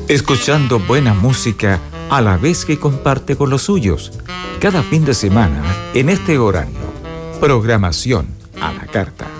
escuchando buena música a la vez que comparte con los suyos. Cada fin de semana, en este horario, programación a la carta.